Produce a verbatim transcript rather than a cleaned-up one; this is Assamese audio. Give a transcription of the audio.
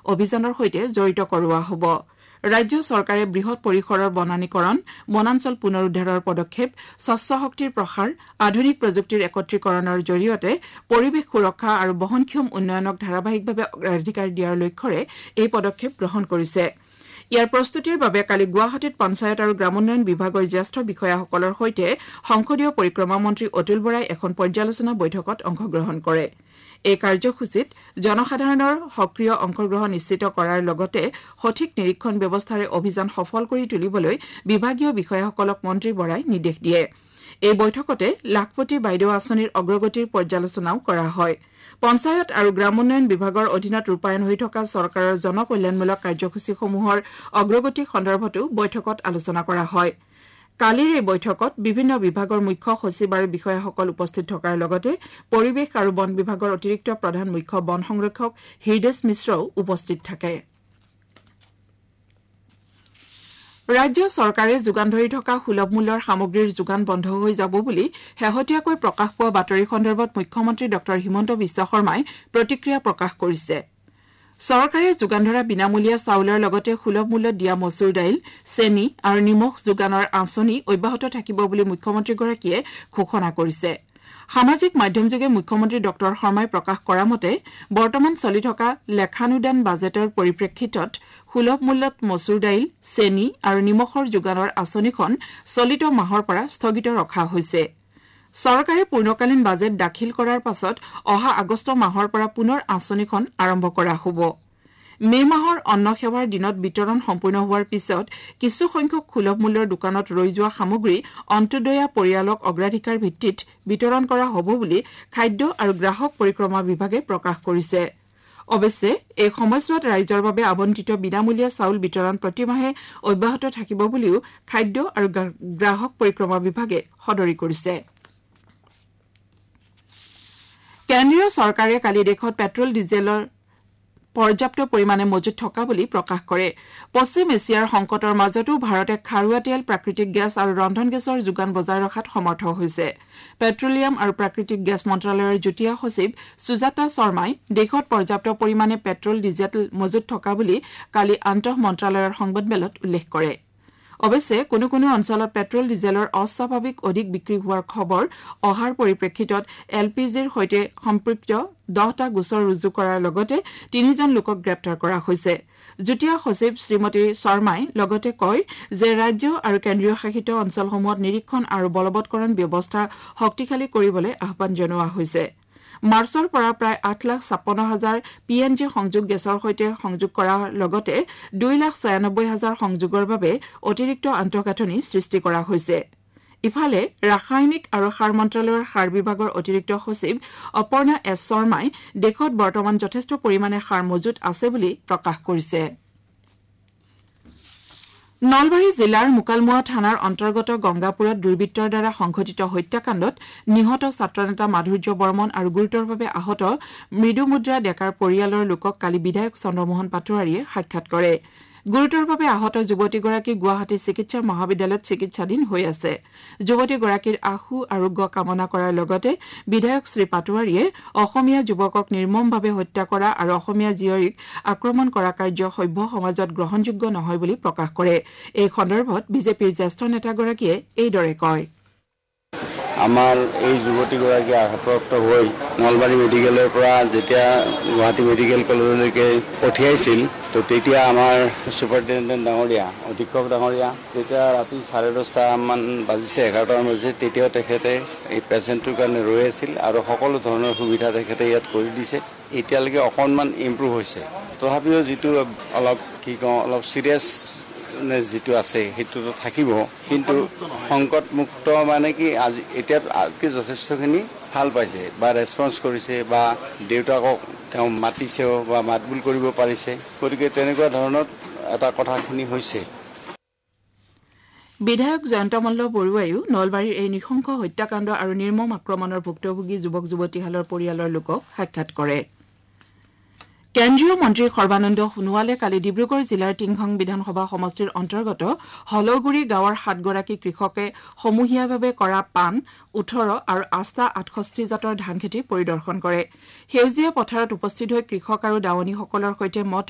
অভিযানৰ সৈতে জড়িত কৰোৱা হ'ব। ৰাজ্য চৰকাৰে বৃহৎ পৰিসৰৰ বনানীকৰণ, বনাঞ্চল পুনৰুদ্ধাৰৰ পদক্ষেপ, স্বচ্ছ শক্তিৰ প্ৰসাৰ, আধুনিক প্ৰযুক্তিৰ একত্ৰীকৰণৰ জৰিয়তে পৰিৱেশ সুৰক্ষা আৰু বহনক্ষম উন্নয়নক ধাৰাবাহিকভাৱে অগ্ৰাধিকাৰ দিয়াৰ লক্ষ্যৰে এই পদক্ষেপ গ্ৰহণ কৰিছে। ইয়াৰ প্ৰস্তুতিৰ বাবে কালি গুৱাহাটীত পঞ্চায়ত আৰু গ্ৰামোন্নয়ন বিভাগৰ জ্যেষ্ঠ বিষয়াসকলৰ সৈতে সংসদীয় পৰিক্ৰমা মন্ত্ৰী অতুল বৰাই এখন পৰ্যালোচনা বৈঠকত অংশগ্ৰহণ কৰে। এই কাৰ্যসূচীত জনসাধাৰণৰ সক্ৰিয় অংশগ্ৰহণ নিশ্চিত কৰাৰ লগতে সঠিক নিৰীক্ষণ ব্যৱস্থাৰে অভিযান সফল কৰি তুলিবলৈ বিভাগীয় বিষয়াসকলক মন্ত্ৰী বৰাই নিৰ্দেশ দিয়ে। এই বৈঠকতে লাখপতি বাইদেউ আঁচনিৰ অগ্ৰগতিৰ পৰ্যালোচনাও কৰা হয়। পঞ্চায়ত আৰু গ্ৰামোন্নয়ন বিভাগৰ অধীনত ৰূপায়ণ হৈ থকা চৰকাৰৰ জনকল্যাণমূলক কাৰ্যসূচীসমূহৰ অগ্ৰগতি সন্দৰ্ভতো বৈঠকত আলোচনা কৰা হয়। কালিৰ এই বৈঠকত বিভিন্ন বিভাগৰ মুখ্য সচিব আৰু বিষয়াসকল উপস্থিত থকাৰ লগতে পৰিৱেশ আৰু বন বিভাগৰ অতিৰিক্ত প্ৰধান মুখ্য বন সংৰক্ষক হৃদেশ মিশ্ৰও উপস্থিত থাকে। ৰাজ্য চৰকাৰে যোগান ধৰি থকা সুলভ মূল্যৰ সামগ্ৰীৰ যোগান বন্ধ হৈ যাব বুলি শেহতীয়াকৈ প্ৰকাশ পোৱা বাতৰি সন্দৰ্ভত মুখ্যমন্ত্ৰী ড হিমন্ত বিশ্ব শৰ্মাই প্ৰতিক্ৰিয়া প্ৰকাশ কৰিছে। চৰকাৰে যোগান ধৰা বিনামূলীয়া চাউলৰ লগতে সুলভ মূল্যত দিয়া মচুৰ দাইল, চেনি আৰু নিমখ যোগানৰ আঁচনি অব্যাহত থাকিব বুলি মুখ্যমন্ত্ৰীগৰাকীয়ে ঘোষণা কৰিছে। সামাজিক মাধ্যমযোগে মুখ্যমন্ত্ৰী ড শৰ্মাই প্ৰকাশ কৰা মতে বৰ্তমান চলি থকা লেখানুদান বাজেটৰ পৰিপ্ৰেক্ষিতত সুলভ মূল্যত মচুৰ দাইল, চেনি আৰু নিমখৰ যোগানৰ আঁচনিখন চলিত মাহৰ পৰা স্থগিত ৰখা হৈছে। চৰকাৰে পূৰ্ণকালীন বাজেট দাখিল কৰাৰ পাছত অহা আগষ্ট মাহৰ পৰা পুনৰ আঁচনিখন আৰম্ভ কৰা হ'ব। মে মাহৰ অন্ন সেৱাৰ দিনত বিতৰণ সম্পূৰ্ণ হোৱাৰ পিছত কিছুসংখ্যক সুলভ মূল্যৰ দোকানত ৰৈ যোৱা সামগ্ৰী অন্ত্যোদয়া পৰিয়ালক অগ্ৰাধিকাৰ ভিত্তিত বিতৰণ কৰা হ'ব বুলি খাদ্য আৰু গ্ৰাহক পৰিক্ৰমা বিভাগে প্ৰকাশ কৰিছে। অৱশ্যে এই সময়ছোৱাত ৰাইজৰ বাবে আবণ্টিত বিনামূলীয়া চাউল বিতৰণ প্ৰতিমাহে অব্যাহত থাকিব বুলিও খাদ্য আৰু গ্ৰাহক পৰিক্ৰমা বিভাগে সদৰি কৰিছে। কেন্দ্ৰীয় চৰকাৰে কালি দেশত পেট্ৰল ডিজেলৰ পৰ্যাপ্ত পৰিমাণে মজুত থকা বুলি প্ৰকাশ কৰে। পশ্চিম এছিয়াৰ সংকটৰ মাজতো ভাৰতে খাৰুৱা তেল, প্ৰাকৃতিক গেছ আৰু ৰন্ধন গেছৰ যোগান বজাই ৰখাত সমৰ্থ হৈছে। পেট্ৰলিয়াম আৰু প্ৰাকৃতিক গেছ মন্ত্ৰালয়ৰ যুটীয়া সচিব সুজাতা শৰ্মাই দেশত পৰ্যাপ্ত পৰিমাণে পেট্ৰল ডিজেল মজুত থকা বুলি কালি আন্তঃ মন্ত্ৰালয়ৰ সংবাদমেলত উল্লেখ কৰে। অৱশ্যে কোনো কোনো অঞ্চলত পেট্ৰল ডিজেলৰ অস্বাভাৱিক অধিক বিক্ৰী হোৱাৰ খবৰ অহাৰ পৰিপ্ৰেক্ষিতত এল পি জিৰ সৈতে সম্পৃক্ত দহটা গোচৰ ৰুজু কৰাৰ লগতে তিনিজন লোকক গ্ৰেপ্তাৰ কৰা হৈছে। যুটীয়া সচিব শ্ৰীমতী শৰ্মাই লগতে কয় যে ৰাজ্য আৰু কেন্দ্ৰীয় শাসিত অঞ্চলসমূহত নিৰীক্ষণ আৰু বলবৎকৰণ ব্যৱস্থা শক্তিশালী কৰিবলৈ আহ্বান জনোৱা হৈছে। মাৰ্চৰ পৰা প্ৰায় আঠ লাখ ছাপন্ন হাজাৰ পি এন জি সংযোগ গেছৰ সৈতে সংযোগ কৰাৰ লগতে দুই লাখ ছয়ানব্বৈ হাজাৰ সংযোগৰ বাবে অতিৰিক্ত আন্তঃগাঁথনি সৃষ্টি কৰা হৈছে। ইফালে ৰাসায়নিক আৰু সাৰ মন্ত্ৰালয়ৰ সাৰ বিভাগৰ অতিৰিক্ত সচিব অপৰ্ণা এছ শৰ্মাই দেশত বৰ্তমান যথেষ্ট পৰিমাণে সাৰ মজুত আছে বুলি প্ৰকাশ কৰিছে। নলবাৰী জিলাৰ মোকালমোৱা থানাৰ অন্তৰ্গত গংগাপুৰত দুৰ্বৃত্তৰ দ্বাৰা সংঘটিত হত্যাকাণ্ডত নিহত ছাত্ৰনেতা মাধুৰ্য বৰ্মন আৰু গুৰুতৰভাৱে আহত মৃদুমুদ্ৰা ডেকাৰ পৰিয়ালৰ লোকক কালি বিধায়ক চন্দ্ৰমোহন পাটোৱাৰীয়ে সাক্ষাৎ কৰে। গুৰুতৰভাৱে আহত যুৱতীগৰাকী গুৱাহাটী চিকিৎসা মহাবিদ্যালয়ত চিকিৎসাধীন হৈ আছে। যুৱতীগৰাকীৰ আশু আৰোগ্য কামনা কৰাৰ লগতে বিধায়ক শ্ৰী পাটোৱাৰীয়ে অসমীয়া যুৱকক নিৰ্মমভাৱে হত্যা কৰা আৰু অসমীয়া জীয়ৰীক আক্ৰমণ কৰা কাৰ্য সভ্য সমাজত গ্ৰহণযোগ্য নহয় বুলি প্ৰকাশ কৰে। এই সন্দৰ্ভত বিজেপিৰ জ্যেষ্ঠ নেতাগৰাকীয়ে এইদৰে কয়। আমাৰ এই যুৱতীগৰাকী আঘাতপ্ৰাপ্ত হৈ নলবাৰী মেডিকেলৰ পৰা যেতিয়া গুৱাহাটী মেডিকেল কলেজলৈকে পঠিয়াইছিল তো তেতিয়া আমাৰ ছুপাৰিণ্টেণ্ডেণ্ট ডাঙৰীয়া অধীক্ষক ডাঙৰীয়া তেতিয়া ৰাতি চাৰে দহটামান বাজিছে এঘাৰটামান বাজিছে তেতিয়াও তেখেতে এই পেচেণ্টটোৰ কাৰণে ৰৈ আছিল আৰু সকলো ধৰণৰ সুবিধা তেখেতে ইয়াত কৰি দিছে। এতিয়ালৈকে অকণমান ইম্প্ৰুভ হৈছে, তথাপিও যিটো অলপ কি কওঁ অলপ চিৰিয়াছ যিটো আছে সেইটোতো থাকিব, কিন্তু সংকটমুক্ত মানে কি আজি এতিয়া কি যথেষ্টখিনি ভাল পাইছে বা ৰেছপন্স কৰিছে বা দেউতাকক তেওঁ মাতিছেও বা মাতবোল কৰিব পাৰিছে, গতিকে তেনেকুৱা ধৰণৰ এটা কথাখিনি হৈছে। বিধায়ক জয়ন্ত মল্ল বৰুৱায়ো নলবাৰীৰ এই নৃশংস হত্যাকাণ্ড আৰু নিৰ্মম আক্ৰমণৰ ভুক্তভোগী যুৱক যুৱতীহালৰ পৰিয়ালৰ লোকক সাক্ষাৎ কৰে। কেন্দ্ৰীয় মন্ত্ৰী সৰ্বানন্দ সোণোৱালে কালি ডিব্ৰুগড় জিলাৰ টিংখং বিধানসভা সমষ্টিৰ অন্তৰ্গত হলগুৰি গাঁৱৰ সাতগৰাকী কৃষকে সমূহীয়াভাৱে কৰা পাণ ওঠৰ আৰু আস্থা আঠষষ্ঠি জাতৰ ধান খেতি পৰিদৰ্শন কৰে। সেউজীয়া পথাৰত উপস্থিত হৈ কৃষক আৰু দাৱনীসকলৰ সৈতে মত